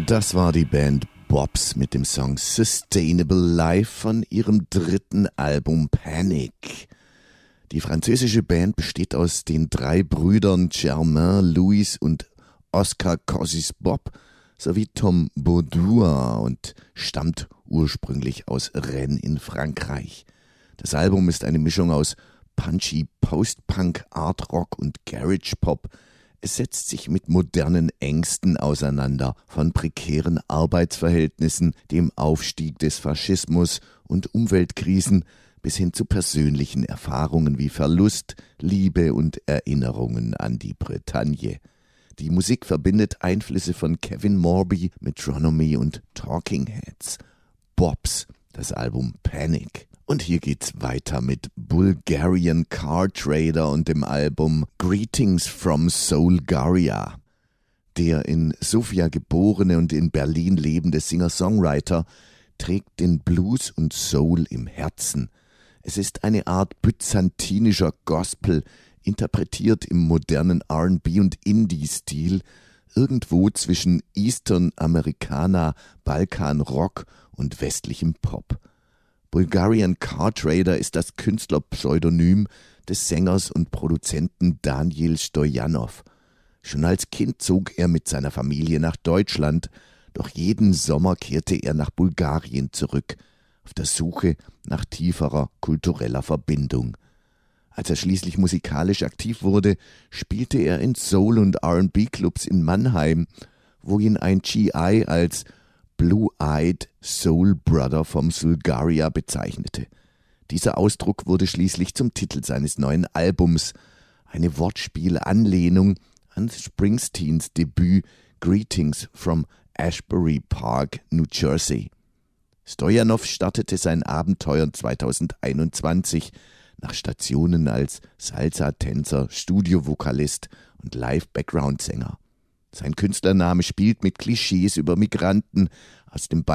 Das war die Band Bobs mit dem Song Sustainable Life von ihrem dritten Album Panic. Die französische Band besteht aus den 3 Brüdern Germain, Louis und Oscar Cossys Bob sowie Tom Baudoin und stammt ursprünglich aus Rennes in Frankreich. Das Album ist eine Mischung aus punchy Post-Punk, Art Rock und Garage Pop. Es setzt sich mit modernen Ängsten auseinander, von prekären Arbeitsverhältnissen, dem Aufstieg des Faschismus und Umweltkrisen bis hin zu persönlichen Erfahrungen wie Verlust, Liebe und Erinnerungen an die Bretagne. Die Musik verbindet Einflüsse von Kevin Morby, Metronomy und Talking Heads. Bobs, das Album Panic. Und hier geht's weiter mit Bulgarian Car Trader und dem Album Greetings from Soulgaria. Der in Sofia geborene und in Berlin lebende Singer-Songwriter trägt den Blues und Soul im Herzen. Es ist eine Art byzantinischer Gospel, interpretiert im modernen R&B und Indie-Stil, irgendwo zwischen Eastern Americana, Balkan Rock und westlichem Pop. Bulgarian Car Trader ist das Künstlerpseudonym des Sängers und Produzenten Daniel Stojanov. Schon als Kind zog er mit seiner Familie nach Deutschland, doch jeden Sommer kehrte er nach Bulgarien zurück, auf der Suche nach tieferer kultureller Verbindung. Als er schließlich musikalisch aktiv wurde, spielte er in Soul- und R&B-Clubs in Mannheim, wo ihn ein GI als Blue-Eyed Soul Brother vom Soulgaria bezeichnete. Dieser Ausdruck wurde schließlich zum Titel seines neuen Albums, eine Wortspielanlehnung an Springsteens Debüt Greetings from Ashbury Park, New Jersey. Stojanov startete sein Abenteuer 2021 nach Stationen als Salsa-Tänzer, Studiovokalist und Live-Background-Sänger. Sein Künstlername spielt mit Klischees über Migranten aus dem